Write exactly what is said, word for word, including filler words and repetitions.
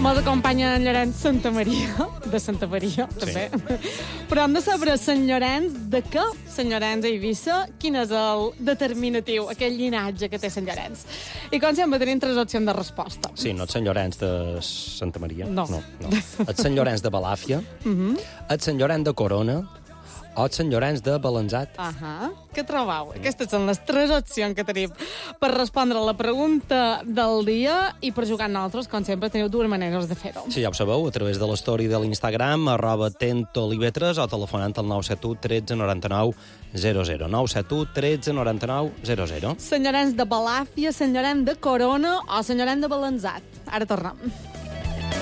Mos acompanya en Llorenç Santa Maria, de Santa Maria, també. Sí. Però hem de saber, Sant Llorenç, de què Sant Llorenç a Eivissa, quin és el determinatiu, aquell llinatge que té Sant Llorenç. I com sempre tenim tres opcions de resposta. Sí, no ets Sant Llorenç de Santa Maria. No. no, no. Ets Sant Llorenç de Balàfia, uh -huh. ets Sant Llorenç de Corona, o ets Sant Llorenç de Balanzat. Ahà, què trobeu? Aquestes són les tres opcions que tenim per respondre a la pregunta del dia i per jugar nosaltres, com sempre, teniu dues maneres de fer-ho. Sí, ja ho sabeu, a través de l'story de l'Instagram, arroba tentolivetres, o telefonant al nou set u tretze noranta-nou zero zero. nou set u tretze noranta-nou zero zero. Sant Llorenç de Balàfia, Sant Llorenç de Corona o Sant Llorenç de Balanzat. Ara tornem.